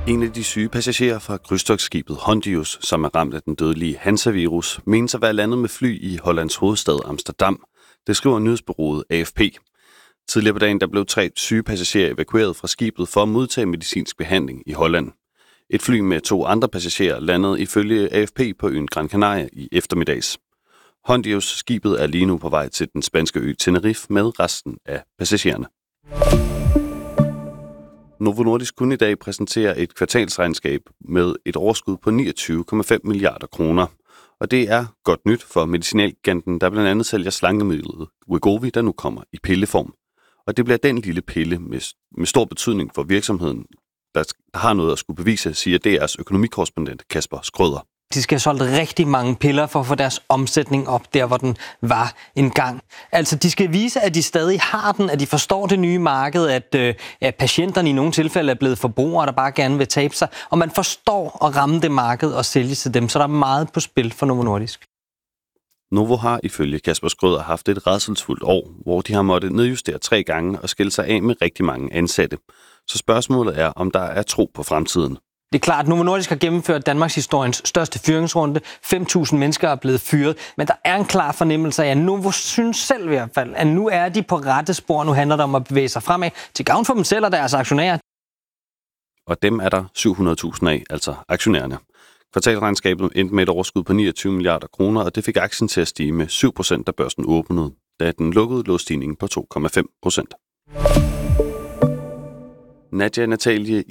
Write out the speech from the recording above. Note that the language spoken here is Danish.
En af de syge passagerer fra krydstogtskibet Hondius, som er ramt af den dødelige Hansa-virus, menes at være landet med fly i Hollands hovedstad Amsterdam. Det skriver nyhedsbureauet AFP. Tidligere på dagen der blev 3 syge passagerer evakueret fra skibet for at modtage medicinsk behandling i Holland. Et fly med 2 andre passagerer landede ifølge AFP på øen Gran Canaria i eftermiddags. Hondius-skibet er lige nu på vej til den spanske ø Tenerife med resten af passagererne. Novo Nordisk kunne i dag præsentere et kvartalsregnskab med et overskud på 29,5 milliarder kroner. Og det er godt nyt for medicinalgiganten, der blandt andet sælger slankemidlet Wegovy, der nu kommer i pilleform. Og det bliver den lille pille med stor betydning for virksomheden, der har noget at skulle bevise, siger DR's økonomikorrespondent Kasper Skrøder. De skal have solgt rigtig mange piller for at få deres omsætning op der, hvor den var engang. Altså, de skal vise, at de stadig har den, at de forstår det nye marked, at patienterne i nogle tilfælde er blevet forbrugere, der bare gerne vil tabe sig. Og man forstår at ramme det marked og sælge til dem, så der er meget på spil for Novo Nordisk. Novo har ifølge Kasper Skrøder haft et rædselsfuldt år, hvor de har måttet nedjustere 3 gange og skille sig af med rigtig mange ansatte. Så spørgsmålet er, om der er tro på fremtiden. Det er klart, at Novo Nordisk har gennemført Danmarks historiens største fyringsrunde. 5.000 mennesker er blevet fyret, men der er en klar fornemmelse af, at Novo synes selv i hvert fald, at nu er de på rette spor. Nu handler det om at bevæge sig fremad til gavn for dem selv og deres aktionærer. Og dem er der 700.000 af, altså aktionærerne. Kvartalregnskabet endte med et overskud på 29 milliarder kroner, og det fik aktien til at stige med 7%, da børsen åbnede. Da den lukkede, lå stigningen på 2,5%. Nadia Natalie